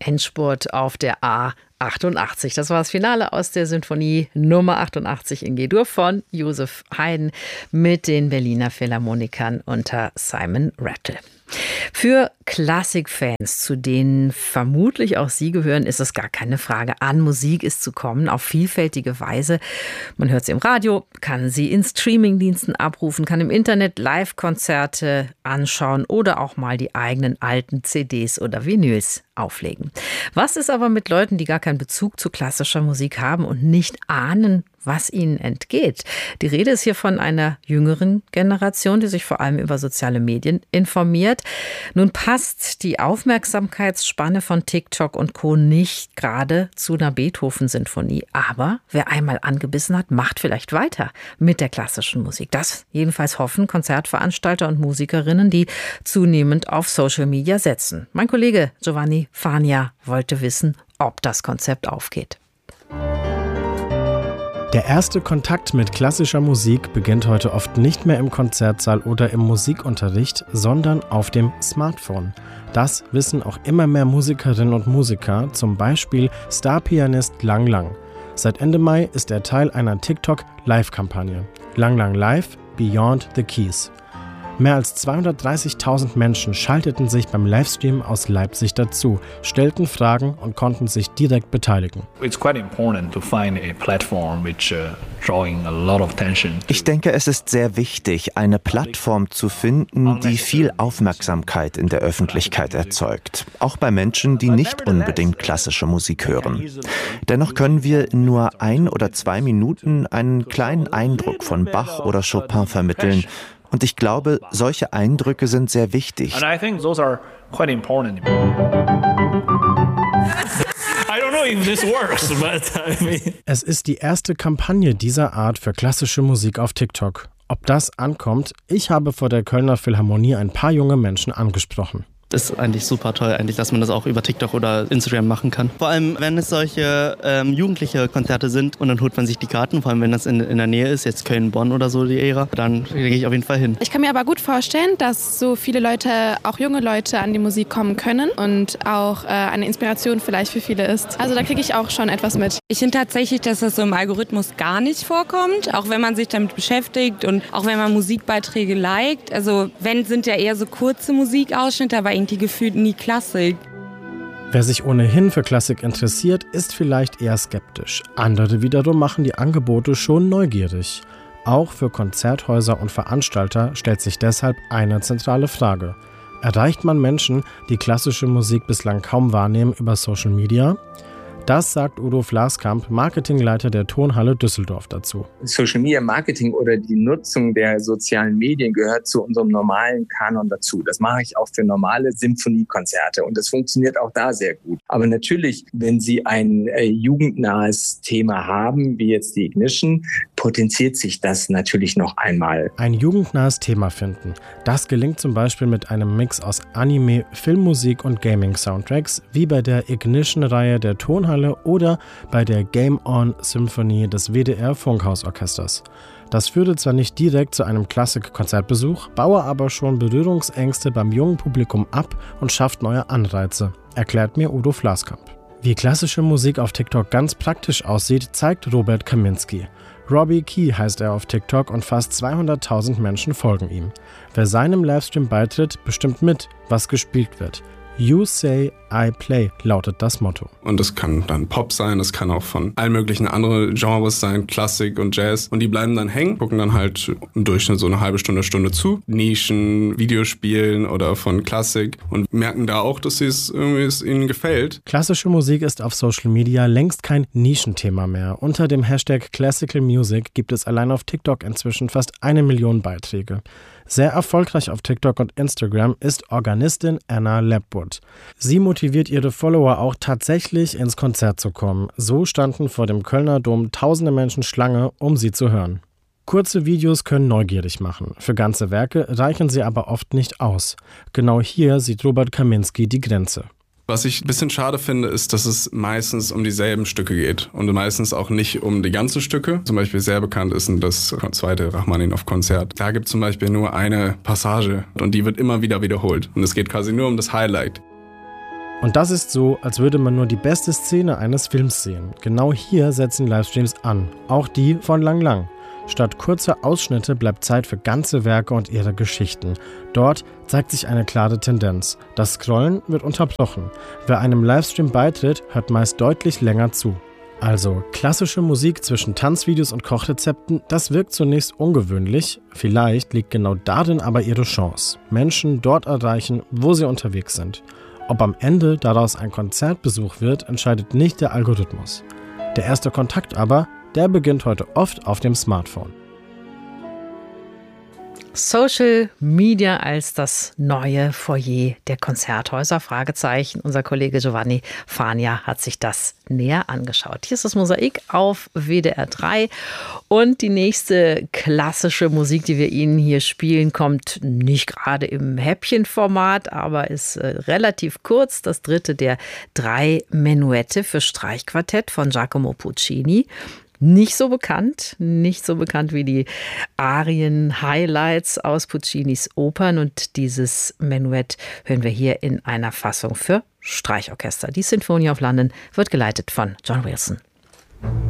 Endspurt auf der A88. Das war das Finale aus der Sinfonie Nummer 88 in G-Dur von Josef Haydn mit den Berliner Philharmonikern unter Simon Rattle. Für Klassikfans, zu denen vermutlich auch Sie gehören, ist es gar keine Frage. An Musik ist zu kommen, auf vielfältige Weise. Man hört sie im Radio, kann sie in Streamingdiensten abrufen, kann im Internet Live-Konzerte anschauen oder auch mal die eigenen alten CDs oder Vinyls auflegen. Was ist aber mit Leuten, die gar keinen Bezug zu klassischer Musik haben und nicht ahnen, was ihnen entgeht? Die Rede ist hier von einer jüngeren Generation, die sich vor allem über soziale Medien informiert. Nun passt die Aufmerksamkeitsspanne von TikTok und Co. nicht gerade zu einer Beethoven-Sinfonie. Aber wer einmal angebissen hat, macht vielleicht weiter mit der klassischen Musik. Das jedenfalls hoffen Konzertveranstalter und Musikerinnen, die zunehmend auf Social Media setzen. Mein Kollege Giovanni Fania wollte wissen, ob das Konzept aufgeht. Der erste Kontakt mit klassischer Musik beginnt heute oft nicht mehr im Konzertsaal oder im Musikunterricht, sondern auf dem Smartphone. Das wissen auch immer mehr Musikerinnen und Musiker, zum Beispiel Starpianist Lang Lang. Seit Ende Mai ist er Teil einer TikTok-Live-Kampagne. Lang Lang Live – Beyond the Keys. Mehr als 230.000 Menschen schalteten sich beim Livestream aus Leipzig dazu, stellten Fragen und konnten sich direkt beteiligen. Ich denke, es ist sehr wichtig, eine Plattform zu finden, die viel Aufmerksamkeit in der Öffentlichkeit erzeugt. Auch bei Menschen, die nicht unbedingt klassische Musik hören. Dennoch können wir in nur 1 oder 2 Minuten einen kleinen Eindruck von Bach oder Chopin vermitteln. Und ich glaube, solche Eindrücke sind sehr wichtig. Es ist die erste Kampagne dieser Art für klassische Musik auf TikTok. Ob das ankommt? Ich habe vor der Kölner Philharmonie ein paar junge Menschen angesprochen. Das ist eigentlich super toll, eigentlich, dass man das auch über TikTok oder Instagram machen kann. Vor allem, wenn es solche jugendliche Konzerte sind und dann holt man sich die Karten, vor allem wenn das in der Nähe ist, jetzt Köln, Bonn oder so die Ära, dann gehe ich auf jeden Fall hin. Ich kann mir aber gut vorstellen, dass so viele Leute, auch junge Leute, an die Musik kommen können und auch eine Inspiration vielleicht für viele ist. Also da kriege ich auch schon etwas mit. Ich finde tatsächlich, dass das so im Algorithmus gar nicht vorkommt, auch wenn man sich damit beschäftigt und auch wenn man Musikbeiträge liked. Also wenn, sind ja eher so kurze Musikausschnitte, aber irgendwie gefühlt nie Klassik. Wer sich ohnehin für Klassik interessiert, ist vielleicht eher skeptisch. Andere wiederum machen die Angebote schon neugierig. Auch für Konzerthäuser und Veranstalter stellt sich deshalb eine zentrale Frage. Erreicht man Menschen, die klassische Musik bislang kaum wahrnehmen, über Social Media? Das sagt Udo Flaskamp, Marketingleiter der Tonhalle Düsseldorf, dazu. Social Media Marketing oder die Nutzung der sozialen Medien gehört zu unserem normalen Kanon dazu. Das mache ich auch für normale Symphoniekonzerte und das funktioniert auch da sehr gut. Aber natürlich, wenn Sie ein jugendnahes Thema haben, wie jetzt die Ignition, potenziert sich das natürlich noch einmal. Ein jugendnahes Thema finden. Das gelingt zum Beispiel mit einem Mix aus Anime, Filmmusik und Gaming-Soundtracks, wie bei der Ignition-Reihe der Tonhalle oder bei der Game On Symphonie des WDR Funkhausorchesters. Das führte zwar nicht direkt zu einem Klassik-Konzertbesuch, baue aber schon Berührungsängste beim jungen Publikum ab und schafft neue Anreize, erklärt mir Udo Flaskamp. Wie klassische Musik auf TikTok ganz praktisch aussieht, zeigt Robert Kaminski. Robbie Key heißt er auf TikTok und fast 200.000 Menschen folgen ihm. Wer seinem Livestream beitritt, bestimmt mit, was gespielt wird. You say, I play, lautet das Motto. Und es kann dann Pop sein, es kann auch von allen möglichen anderen Genres sein, Klassik und Jazz. Und die bleiben dann hängen, gucken dann halt im Durchschnitt so eine halbe Stunde zu. Nischen, Videospielen oder von Klassik und merken da auch, dass es ihnen gefällt. Klassische Musik ist auf Social Media längst kein Nischenthema mehr. Unter dem Hashtag Classical Music gibt es allein auf TikTok inzwischen fast 1 Million Beiträge. Sehr erfolgreich auf TikTok und Instagram ist Organistin Anna Lepwood. Sie motiviert ihre Follower auch tatsächlich ins Konzert zu kommen. So standen vor dem Kölner Dom tausende Menschen Schlange, um sie zu hören. Kurze Videos können neugierig machen. Für ganze Werke reichen sie aber oft nicht aus. Genau hier sieht Robert Kaminski die Grenze. Was ich ein bisschen schade finde, ist, dass es meistens um dieselben Stücke geht und meistens auch nicht um die ganzen Stücke. Zum Beispiel sehr bekannt ist das zweite Rachmaninoff-Konzert. Da gibt es zum Beispiel nur eine Passage und die wird immer wieder wiederholt und es geht quasi nur um das Highlight. Und das ist so, als würde man nur die beste Szene eines Films sehen. Genau hier setzen Livestreams an, auch die von Lang Lang. Statt kurzer Ausschnitte bleibt Zeit für ganze Werke und ihre Geschichten. Dort zeigt sich eine klare Tendenz. Das Scrollen wird unterbrochen. Wer einem Livestream beitritt, hört meist deutlich länger zu. Also klassische Musik zwischen Tanzvideos und Kochrezepten, das wirkt zunächst ungewöhnlich. Vielleicht liegt genau darin aber ihre Chance. Menschen dort erreichen, wo sie unterwegs sind. Ob am Ende daraus ein Konzertbesuch wird, entscheidet nicht der Algorithmus. Der erste Kontakt aber, der beginnt heute oft auf dem Smartphone. Social Media als das neue Foyer der Konzerthäuser? Fragezeichen. Unser Kollege Giovanni Fania hat sich das näher angeschaut. Hier ist das Mosaik auf WDR 3 und die nächste klassische Musik, die wir Ihnen hier spielen, kommt nicht gerade im Häppchenformat, aber ist relativ kurz. Das dritte der 3 Menuette für Streichquartett von Giacomo Puccini. Nicht so bekannt wie die Arien-Highlights aus Puccinis Opern. Und dieses Menuett hören wir hier in einer Fassung für Streichorchester. Die Symphony of London wird geleitet von John Wilson.